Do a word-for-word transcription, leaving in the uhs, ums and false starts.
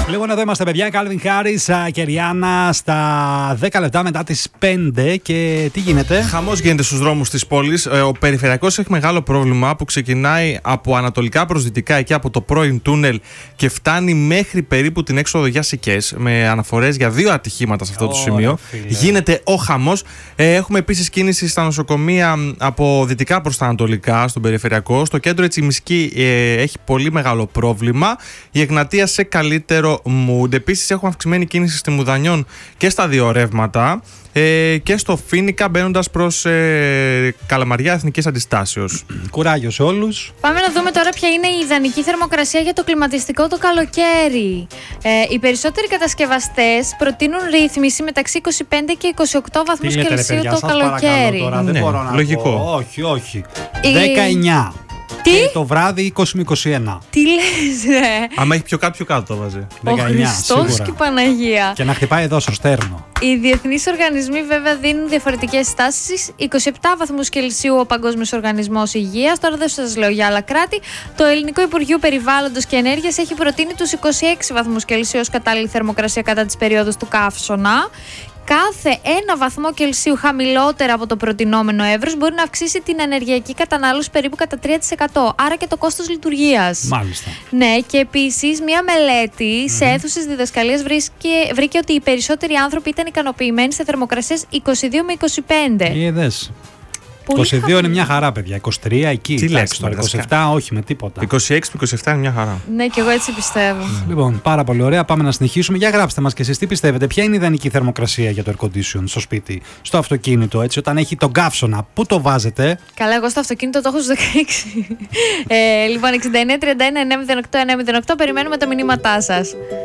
Λοιπόν, εδώ είμαστε, παιδιά. Calvin Harris και Rihanna στα δέκα λεπτά μετά τις πέντε. Και τι γίνεται? Χαμός γίνεται στους δρόμους της πόλης. Ο περιφερειακός έχει μεγάλο πρόβλημα που ξεκινάει από ανατολικά προς δυτικά, εκεί από το πρώην τούνελ, και φτάνει μέχρι περίπου την έξοδο για Σικές, με αναφορές για δύο ατυχήματα σε αυτό oh, το σημείο. Φίλε. Γίνεται ο χαμός. Ε, έχουμε επίσης κίνηση στα νοσοκομεία από δυτικά προς τα ανατολικά, στον περιφερειακό. Στο κέντρο η Τσιμισκή ε, έχει πολύ μεγάλο πρόβλημα. Η Εγνατία σε καλύτερο mood. Επίσης έχουμε αυξημένη κίνηση στη Μουδανιών και στα δύο ρεύματα, ε, και στο Φοίνικα μπαίνοντας προς ε, Καλαμαριά Εθνικής Αντιστάσεως. Κουράγιο σε όλους. Πάμε να δούμε τώρα ποια είναι η ιδανική θερμοκρασία για το κλιματιστικό το καλοκαίρι. Ε, οι περισσότεροι κατασκευαστές προτείνουν ρύθμιση μεταξύ είκοσι πέντε και είκοσι οκτώ βαθμούς Κελσίου το καλοκαίρι. Τώρα, ναι, δεν μπορώ να λογικό. πω. Όχι, όχι. Η... δεκαεννιά. Τι? Και το βράδυ είκοσι με είκοσι ένα. Τι λες, ρε? Άμα έχει πιο κάτω, πιο κάτω το βάζει. Ο Χριστός και η Παναγία. Και να χτυπάει εδώ στο στέρνο. Οι διεθνείς οργανισμοί βέβαια δίνουν διαφορετικές στάσεις. είκοσι επτά βαθμούς Κελσίου ο Παγκόσμιος Οργανισμός Υγείας. Τώρα δεν σας λέω για άλλα κράτη. Το Ελληνικό Υπουργείο Περιβάλλοντος και Ενέργειας έχει προτείνει τους είκοσι έξι βαθμούς Κελσίου ως κατάλληλη θερμοκρασία κατά τις περιόδους του καύσωνα. Κάθε ένα βαθμό Κελσίου χαμηλότερα από το προτινόμενο εύρος μπορεί να αυξήσει την ενεργειακή κατανάλωση περίπου κατά τρία τοις εκατό. Άρα και το κόστος λειτουργίας. Μάλιστα. Ναι, και επίσης μία μελέτη mm-hmm. σε αίθουσες διδασκαλίας βρήκε, βρήκε ότι οι περισσότεροι άνθρωποι ήταν ικανοποιημένοι σε θερμοκρασίες είκοσι δύο με είκοσι πέντε. Είδες. είκοσι δύο είναι μια χαρά, παιδιά. είκοσι τρία εκεί. Τι λέξεις τώρα, είκοσι επτά όχι με τίποτα. είκοσι έξι με είκοσι επτά είναι μια χαρά. Ναι, και εγώ έτσι πιστεύω. Λοιπόν, πάρα πολύ ωραία. Πάμε να συνεχίσουμε. Για γράψτε μας και εσείς τι πιστεύετε. Ποια είναι η ιδανική θερμοκρασία για το air condition στο σπίτι, στο αυτοκίνητο, έτσι, όταν έχει τον καύσωνα. Πού το βάζετε? Καλά, εγώ στο αυτοκίνητο το έχω στους δεκαέξι. ε, λοιπόν, εξήντα εννέα τριάντα ένα εννιακόσια οκτώ εννιακόσια οκτώ. Περιμένουμε τα μηνύματά σας.